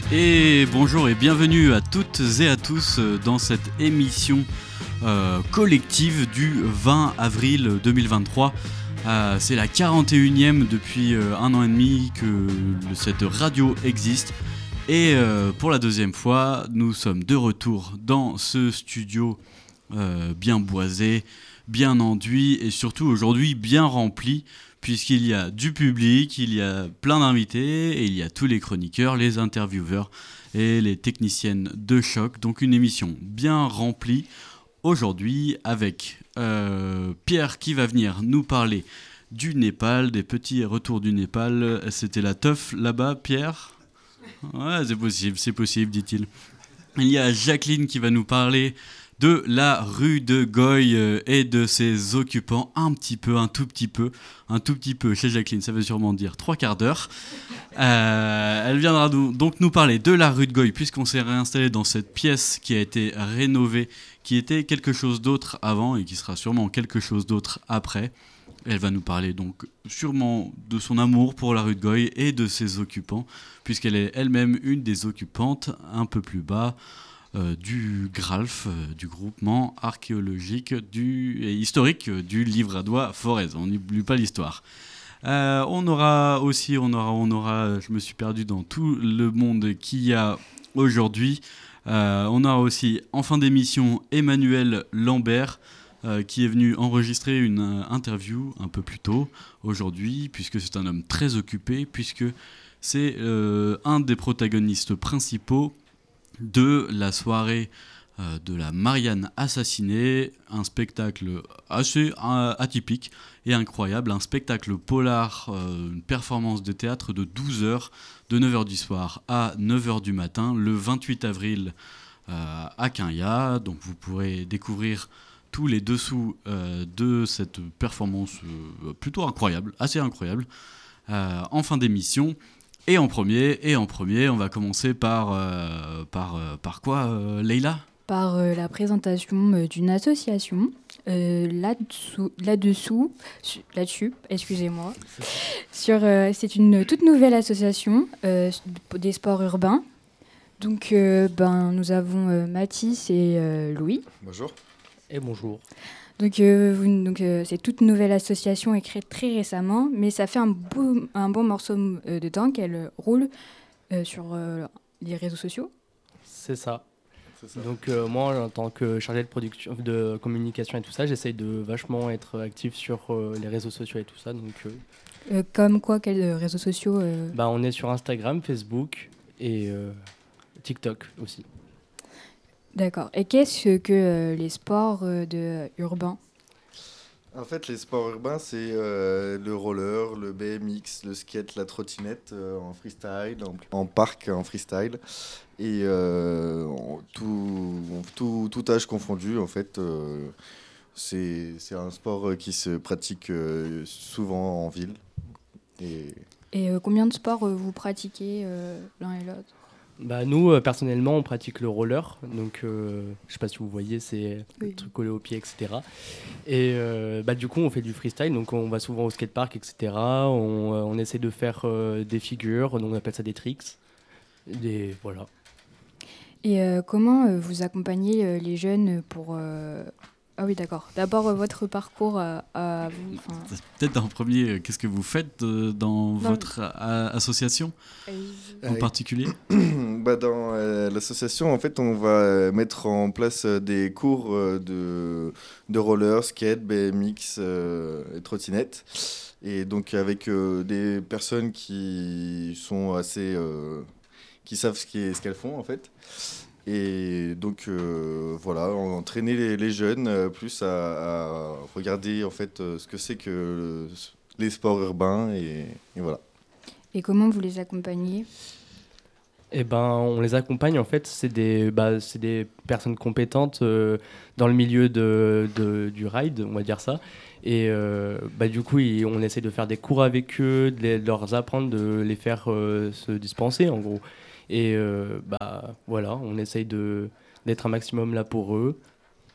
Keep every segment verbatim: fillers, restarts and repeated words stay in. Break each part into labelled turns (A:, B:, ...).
A: Et bonjour et bienvenue à toutes et à tous dans cette émission euh, collective du vingt avril deux mille vingt-trois. Euh, c'est la quarante et unième depuis euh, un an et demi que le, cette radio existe. Et euh, pour la deuxième fois, nous sommes de retour dans ce studio euh, bien boisé, bien enduit et surtout aujourd'hui bien rempli, puisqu'il y a du public, il y a plein d'invités et il y a tous les chroniqueurs, les intervieweurs et les techniciennes de choc. Donc une émission bien remplie aujourd'hui avec euh, Pierre qui va venir nous parler du Népal, des petits retours du Népal. C'était la teuf là-bas, Pierre ? Ouais, c'est possible, c'est possible, dit-il. Il y a Jacqueline qui va nous parler de la rue de Goy et de ses occupants, un petit peu, un tout petit peu, un tout petit peu, chez Jacqueline, ça veut sûrement dire trois quarts d'heure. Euh, elle viendra nous, donc nous parler de la rue de Goy, puisqu'on s'est réinstallé dans cette pièce qui a été rénovée, qui était quelque chose d'autre avant et qui sera sûrement quelque chose d'autre après. Elle va nous parler donc sûrement de son amour pour la rue de Goy et de ses occupants, puisqu'elle est elle-même une des occupantes un peu plus bas euh, du GRALF, euh, du groupement archéologique du, et historique du Livradois Forez. On n'oublie pas l'histoire. Euh, on aura aussi, on aura, on aura, je me suis perdu dans tout le monde qu'il y a aujourd'hui. Euh, on aura aussi, en fin d'émission, Emmanuel Lambert, Euh, qui est venu enregistrer une euh, interview un peu plus tôt aujourd'hui, puisque c'est un homme très occupé, puisque c'est euh, un des protagonistes principaux de la soirée euh, de la Marianne assassinée, un spectacle assez euh, atypique et incroyable, un spectacle polar, euh, une performance de théâtre de douze heures, de neuf heures du soir à neuf heures du matin, le vingt-huit avril euh, à Quinha. Donc vous pourrez découvrir tous les dessous euh, de cette performance euh, plutôt incroyable, assez incroyable, euh, en fin d'émission. Et en premier, et en premier, on va commencer par, euh, par, euh, par quoi, euh, Leïla ?
B: Par euh, la présentation euh, d'une association. Euh, là-dessous, là-dessous, su- là-dessus, excusez-moi. Sur, euh, c'est une toute nouvelle association euh, des sports urbains. Donc, euh, ben, nous avons euh, Mathis et euh, Louis.
C: Bonjour.
D: Et bonjour.
B: Donc, euh, vous, donc euh, c'est toute nouvelle association créée très récemment, mais ça fait un, beau, un bon morceau euh, de temps qu'elle roule euh, sur euh, les réseaux sociaux.
D: C'est ça.
C: C'est ça.
D: Donc euh, moi, en tant que chargé de production, de communication et tout ça, j'essaye de vachement être actif sur euh, les réseaux sociaux et tout ça. Donc, euh,
B: Euh, comme quoi, quels euh, réseaux sociaux euh...
D: bah, on est sur Instagram, Facebook et euh, TikTok aussi.
B: D'accord. Et qu'est-ce que euh, les sports euh, de, urbains ?
C: En fait, les sports urbains, c'est euh, le roller, le B M X, le skate, la trottinette euh, en freestyle, en, en parc en freestyle. Et euh, en tout, tout, tout âge confondu, en fait, euh, c'est, c'est un sport qui se pratique euh, souvent en ville. Et
B: Et euh, combien de sports euh, vous pratiquez euh, l'un et l'autre ?
D: Bah, nous, euh, personnellement, on pratique le roller. Donc, euh, je sais pas si vous voyez, c'est
B: Oui.
D: le truc collé aux pieds, et cetera. Et euh, bah, du coup, on fait du freestyle. Donc, on va souvent au skatepark, et cetera. On, euh, on essaie de faire euh, des figures. Donc, on appelle ça des tricks. Des, voilà.
B: Et euh, comment euh, vous accompagnez euh, les jeunes pour... euh, Ah oui, d'accord. D'abord, euh, votre parcours euh, à vous. enfin,
A: Peut-être en premier, qu'est-ce que vous faites euh, dans
B: Dans
A: votre a- association en
C: Euh,
A: particulier ?
C: bah, dans euh, l'association, en fait, on va euh, mettre en place euh, des cours euh, de, de roller, skate, B M X euh, et trottinette. Et donc avec euh, des personnes qui sont assez... euh, qui savent ce, qui est- ce qu'elles font, en fait. Et donc, euh, voilà, entraîner les, les jeunes euh, plus à, à regarder, en fait, euh, ce que c'est que le- les sports urbains. Et, et voilà.
B: Et comment vous les accompagnez ?
D: Eh ben, on les accompagne, en fait, c'est des, bah, c'est des personnes compétentes euh, dans le milieu de, de- du ride, on va dire ça. Et euh, bah, du coup, ils- on essaie de faire des cours avec eux, de, les- de leur apprendre, de les faire euh, se dispenser, en gros. Et euh, bah, voilà, on essaye de, d'être un maximum là pour eux.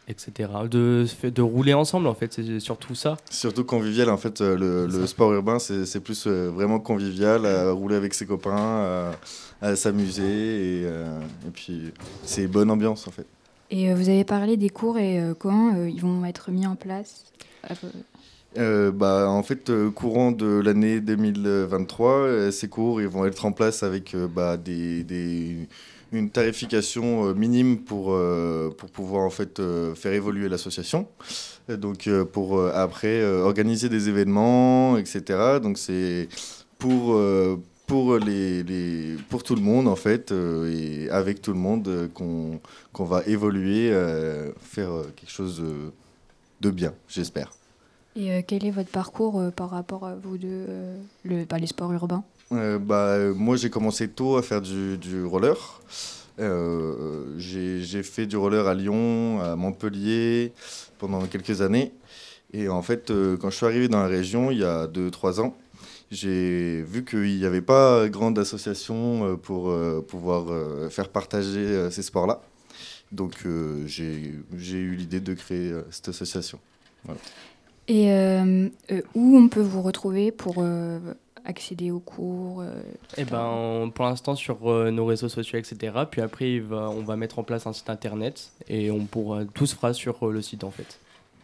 D: et cetera. De, de rouler ensemble, en fait, c'est surtout ça.
C: Surtout convivial, en fait, euh, le, le sport urbain, c'est, c'est plus euh, vraiment convivial, à rouler avec ses copains, à, à s'amuser, et, euh, et puis c'est bonne ambiance, en fait.
B: Et euh, vous avez parlé des cours et euh, quand euh, ils vont être mis en place euh,
C: Euh, bah, en fait, euh, courant de l'année deux mille vingt-trois, euh, ces cours ils vont être en place avec euh, bah, des, des- une tarification euh, minime pour, euh, pour pouvoir en fait, euh, faire évoluer l'association. Et donc, euh, pour euh, après euh, organiser des événements, et cetera. Donc, c'est pour, euh, pour, les, les- pour tout le monde, en fait, euh, et avec tout le monde euh, qu'on qu'on va évoluer, euh, faire euh, quelque chose de, de bien, j'espère.
B: Et euh, quel est votre parcours euh, par rapport à vous deux, euh, le, bah, les sports urbains?
C: Euh, bah, euh, moi, j'ai commencé tôt à faire du, du roller. Euh, j'ai, j'ai fait du roller à Lyon, à Montpellier, pendant quelques années. Et en fait, euh, quand je suis arrivé dans la région, il y a deux trois ans, j'ai vu qu'il n'y avait pas grande association euh, pour euh, pouvoir euh, faire partager euh, ces sports-là. Donc, euh, j'ai, j'ai eu l'idée de créer euh, cette association. Voilà.
B: Et euh, euh, où on peut vous retrouver pour euh, accéder aux cours euh,
D: Et ben, on- pour l'instant, sur euh, nos réseaux sociaux, et cetera. Puis après, il va, on va mettre en place un site internet et on pourra, tout se fera sur euh, le site, en fait.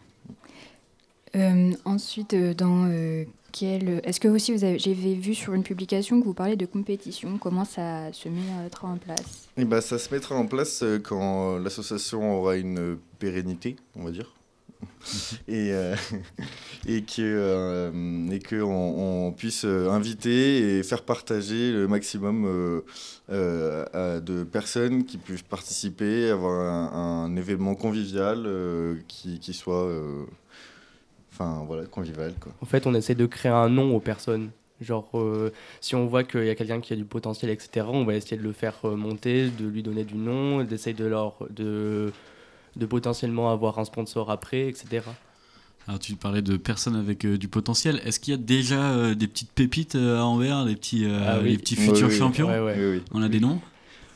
B: Euh, ensuite, euh, dans euh, quel... Est-ce que aussi, vous avez... j'avais vu sur une publication que vous parlez de compétition, comment ça se mettra en place?
C: Et bah, ça se mettra en place euh, quand l'association aura une pérennité, on va dire. et, euh, et que euh, et que on, on puisse euh, inviter et faire partager le maximum euh, euh, à- de personnes qui puissent participer, avoir un, un événement convivial euh, qui, qui soit euh, enfin voilà, convivial quoi.
D: En fait, on essaie de créer un nom aux personnes. Genre, euh, si on voit qu'il y a quelqu'un qui a du potentiel, et cetera, on va essayer de le faire euh, monter, de lui donner du nom, d'essayer de, leur, de, de potentiellement avoir un sponsor après, et cetera.
A: Alors tu parlais de personnes avec euh, du potentiel. Est-ce qu'il y a déjà euh, des petites pépites euh, à Anvers, des petits, euh,
D: Ah oui.
A: les petits futurs
C: Oui, oui.
A: champions?
D: Ouais, ouais.
C: Oui, oui.
A: On a des noms?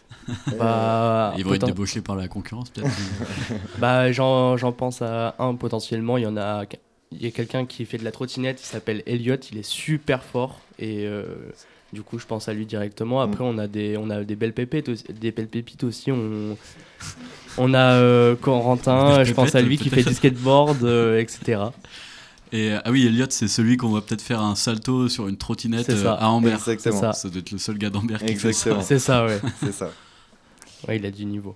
D: Bah,
A: Ils vont être
D: poten-
A: débauchés par la concurrence peut-être.
D: bah, j'en, j'en pense à un potentiellement. Il y en a, il y a quelqu'un qui fait de la trottinette, il s'appelle Elliot, il est super fort et euh, du coup je pense à lui directement. Après on a des, on a des belles pépites aussi, des belles pépites aussi. On, on a euh, Corentin,
A: Des
D: je pense à
A: pépettes,
D: lui qui fait
A: peut-être.
D: du skateboard, euh, et cetera.
A: Et euh, ah oui, Elliot, c'est celui qu'on va peut-être faire un salto sur une trottinette
D: C'est ça.
A: euh, à Amber.
C: Exactement.
D: C'est ça.
A: Ça doit être le seul gars d'Amber qui fait ça.
C: Exactement.
D: C'est ça, ouais.
C: C'est ça.
D: Ouais, il a du niveau.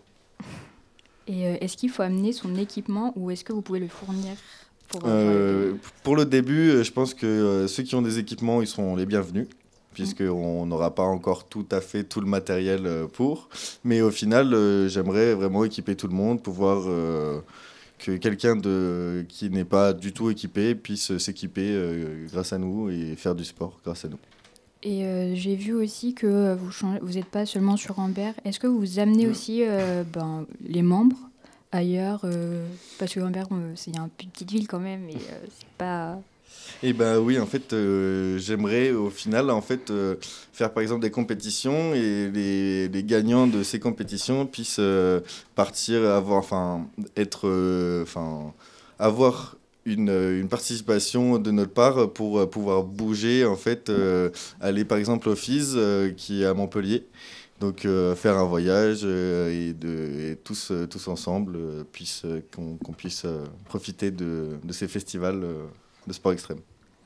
B: Et euh, est-ce qu'il faut amener son équipement ou est-ce que vous pouvez le fournir pour, euh,
C: Euh,
B: pour le-
C: pour le début, euh, je pense que euh, ceux qui ont des équipements, ils seront les bienvenus, puisqu'on n'aura pas encore tout à fait tout le matériel euh, pour. Mais au final, euh, j'aimerais vraiment équiper tout le monde, pouvoir euh, que quelqu'un de, qui n'est pas du tout équipé puisse s'équiper euh, grâce à nous et faire du sport grâce à nous.
B: Et euh, j'ai vu aussi que euh, vous changez- vous n'êtes pas seulement sur Amber. Est-ce que vous amenez
C: Mm.
B: aussi euh, ben, les membres ailleurs euh, parce que Amber, euh, c'est une petite ville quand même, mais euh, c'est pas...
C: Et ben oui, en fait, euh, j'aimerais au final en fait euh, faire par exemple des compétitions et les, les gagnants de ces compétitions puissent euh, partir, avoir, enfin, être, euh, enfin, avoir une, euh, une participation de notre part pour euh, pouvoir bouger en fait, euh, aller par exemple au F I S euh, qui est à Montpellier. Donc euh, faire un voyage euh, et, de, et tous, euh, tous ensemble euh, puisse, euh, qu'on, qu'on puisse euh, profiter de, de ces festivals euh, de sport extrême.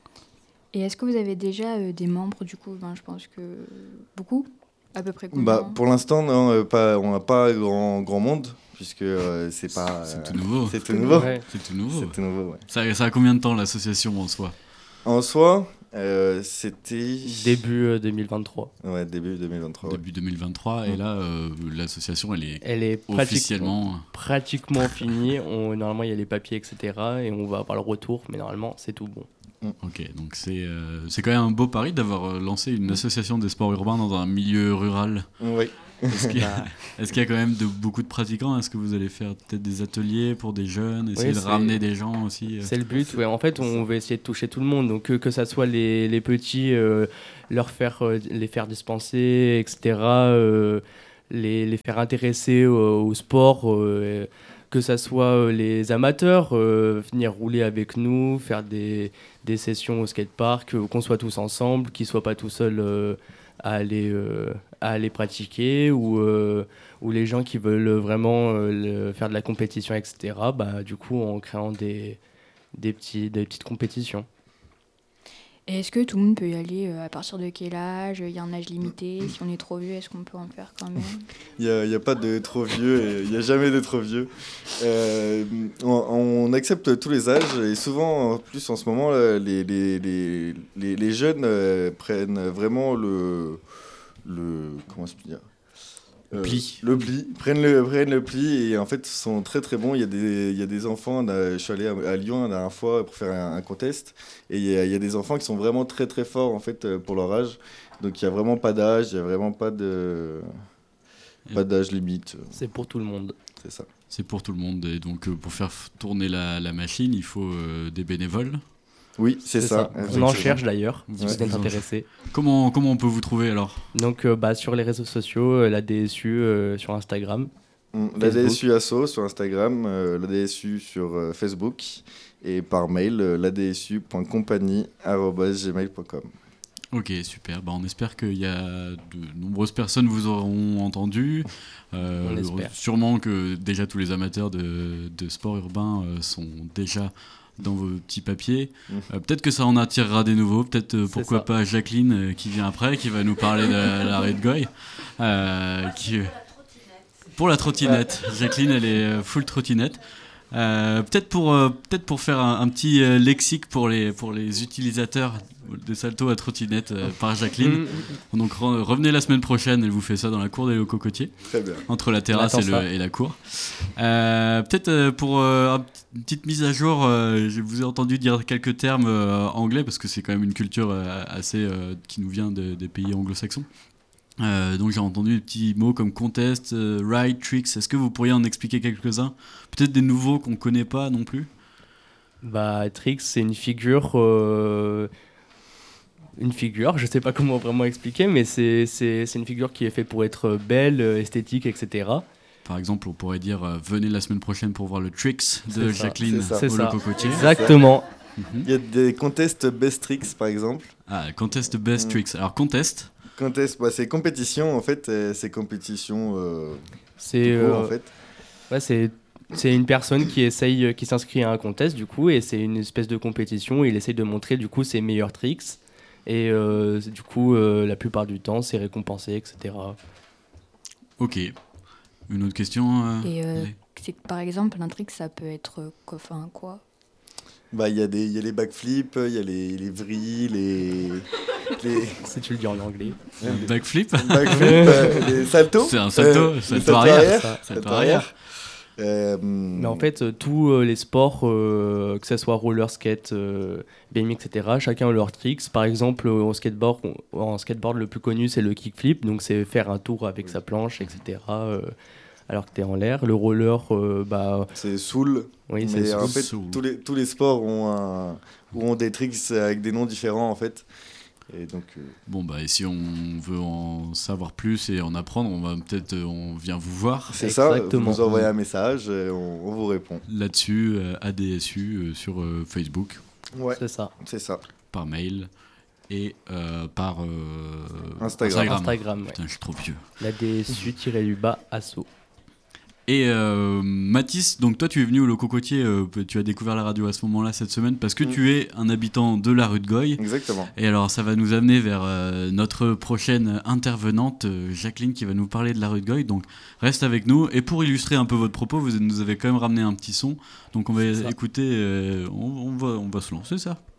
B: Et est-ce que vous avez déjà euh, des membres du coup? Ben, je pense que beaucoup, à peu près combien?
C: Bah, pour l'instant, non, euh, pas, on n'a pas grand, grand monde, puisque euh, c'est pas.
A: C'est
C: euh,
A: tout nouveau.
C: C'est tout nouveau.
D: Ouais.
A: C'est tout nouveau.
C: C'est tout nouveau, ouais.
A: Ça, ça a combien de temps l'association en soi?
C: En soi, euh, c'était.
D: Début euh, deux mille vingt-trois.
C: Ouais, début deux mille vingt-trois. ouais.
A: Début deux mille vingt-trois. Et
C: Mm.
A: là, euh, l'association, elle est
D: Elle est pratiquement,
A: officiellement.
D: pratiquement finie. On, normalement, il y a les papiers, et cetera. Et on va avoir le retour, mais normalement, c'est tout bon.
A: Ok, donc c'est euh, c'est quand même un beau pari d'avoir euh, lancé une association des sports urbains dans un milieu rural.
C: Oui.
A: Est-ce qu'il y, a-
D: Bah,
A: est-ce qu'il y a quand même de, beaucoup de pratiquants? Est-ce que vous allez faire peut-être des ateliers pour des jeunes, essayer
D: Oui,
A: de
D: c'est-
A: ramener des gens aussi euh
D: c'est le but, ouais. En fait, on veut essayer de toucher tout le monde. Donc, que, que ça soit les, les petits, euh, leur faire, euh, les faire dispenser, et cetera. euh, les, les faire intéresser au, au sport. euh, que ça soit euh, les amateurs, euh, venir rouler avec nous, faire des, des sessions au skatepark, euh, qu'on soit tous ensemble, qu'ils ne soient pas tout seuls euh, à, aller, euh, à aller pratiquer, ou, euh, ou les gens qui veulent vraiment euh, le- faire de la compétition, et cetera. Bah, du coup, en créant des, des, petits, des petites compétitions.
B: Et est-ce que tout le monde peut y aller euh, à partir de quel âge? Il y a un âge limité? Si on est trop vieux, est-ce qu'on peut en faire quand même?
C: Il n'y a, il y a pas de trop vieux, et il n'y a jamais de trop vieux. Euh, on, on accepte tous les âges et souvent, en plus en ce moment, là, les, les, les, les, les jeunes euh, prennent vraiment le... le comment je peux dire
A: Le pli.
C: Le pli, prennent le, prennent le pli et en fait sont très très bons. Il y a des, il y a des enfants, on a- je suis allé à, à Lyon la dernière fois pour faire un, un contest et il y, a, il y a des enfants qui sont vraiment très très forts en fait euh, pour leur âge. Donc il n'y a vraiment pas d'âge, il n'y a vraiment pas de pas d'âge limite, euh,
D: C'est pour tout le monde.
C: c'est ça.
A: C'est pour tout le monde. Et donc, euh, pour faire f- tourner la, la machine, il faut euh, des bénévoles.
C: Oui, c'est ça.
D: On en
C: effectivement.
D: cherche d'ailleurs, si
A: Ouais.
D: vous êtes intéressé.
A: Comment, comment on peut vous trouver alors?
D: Donc euh, bah, sur les réseaux sociaux, euh, la D S U euh, sur Instagram.
C: Mm, La
D: Facebook.
C: D S U Asso sur Instagram, euh, la D S U sur euh, Facebook et par mail euh, la d s u point compagnie arobase gmail point com.
A: Ok, super. Bah, on espère qu'il y a de nombreuses personnes vous auront entendu. Euh,
D: On espère.
A: Sûrement que déjà tous les amateurs de, de sport urbain euh, sont déjà dans vos petits papiers.
C: Mmh.
A: Euh, peut-être que ça en attirera des nouveaux. Peut-être euh,
D: C'est
A: pourquoi
D: ça.
A: pas Jacqueline euh, qui vient après, qui va nous parler de la Red Goy. Euh, qui, pour la trottinette. Jacqueline, elle est euh, full trottinette. Euh, peut-être pour euh, peut-être pour faire un, un petit euh, lexique pour les pour les utilisateurs de salto à trottinette euh, par Jacqueline.
D: Mm.
A: Donc re- revenez la semaine prochaine, elle vous fait ça dans la cour des locaux côtiers,
C: Très bien.
A: entre la terrasse
D: On
A: et,
D: attend
A: le-
D: ça.
A: et la cour. Euh, peut-être euh, pour euh, un petit- une petite mise à jour, euh, je vous ai entendu dire quelques termes euh, anglais parce que c'est quand même une culture euh, assez euh, qui nous vient de- des pays anglo-saxons. Euh, donc j'ai entendu des petits mots comme contest, euh, ride, tricks. Est-ce que vous pourriez en expliquer quelques-uns? Peut-être des nouveaux qu'on connaît pas non plus.
D: Bah, Trix, c'est une figure. euh, Une figure, je sais pas comment vraiment expliquer, mais c'est, c'est, c'est une figure qui est faite pour être belle, euh, esthétique, et cetera.
A: Par exemple, on pourrait dire euh, venez la semaine prochaine pour voir le tricks de
D: C'est ça.
A: Jacqueline
C: C'est ça.
D: C'est
A: au
D: ça.
A: loco côtier.
D: Exactement.
A: Mhm.
C: Il y a des contests best tricks par exemple.
A: Ah, contest best
C: Mm.
A: tricks. Alors contest.
C: Contest, bah, c'est compétition en fait, euh, c'est compétition euh,
D: C'est,
C: tout court,
D: euh,
C: en fait.
D: ouais, c'est, c'est une personne qui essaye, euh, qui s'inscrit à un contest du coup, et c'est une espèce de compétition. Et il essaye de montrer du coup ses meilleurs tricks. Et euh, c'est- du coup, euh, la plupart du temps, c'est récompensé, et cetera.
A: Ok. Une autre question euh,
B: Et euh,
A: allez.
B: c'est que, par exemple, un trick, ça peut être euh, quoi, enfin, quoi?
C: Bah, il y a des, il y a les backflips, il y a les, les vrilles, les, les
D: Si tu le dis en anglais.
A: Un backflip.
C: backflips, euh, les saltos.
A: C'est un salto,
C: euh, les
A: salto
C: saltos
A: arrière.
C: arrière,
D: Ça.
A: Salto
C: salto
A: arrière.
C: arrière. Euh,
D: Mais en fait, euh, tous euh, les sports, euh, que ce soit roller, skate, euh, B M X, et cetera, chacun a leurs tricks. Par exemple, euh, au skateboard, on- en skateboard, le plus connu, c'est le kickflip. Donc, c'est faire un tour avec sa planche, et cetera, euh, alors que tu es en l'air. Le roller, euh, bah,
C: c'est soul.
D: oui, c'est
C: Mais en
A: soul.
C: fait,
A: Soul.
C: tous les, tous les sports ont, un, ont des tricks avec des noms différents en fait. Et donc, euh,
A: Bon bah et si on veut en savoir plus et en apprendre, on va peut-être euh, on vient vous voir
C: c'est ça, vous
D: Exactement.
C: nous envoyez un message et on, on vous répond.
A: là-dessus euh, A D S U euh, sur euh, Facebook,
C: Ouais,
D: c'est ça.
C: c'est ça.
A: par mail et euh, par euh,
C: Instagram.
D: Instagram, ouais.
A: Putain, je suis trop vieux.
D: La D S U-du-bas asso.
A: Et euh, Mathis, donc toi tu es venu au loco côtier, euh, tu as découvert la radio à ce moment-là cette semaine parce que
C: Mm.
A: tu es un habitant de la rue de Goy.
C: Exactement.
A: Et alors ça va nous amener vers euh, notre prochaine intervenante, euh, Jacqueline, qui va nous parler de la rue de Goy. Donc reste avec nous. Et pour illustrer un peu votre propos, vous nous avez quand même ramené un petit son. Donc on va
D: C'est ça.
A: écouter, euh, on, on va, on va se lancer ça.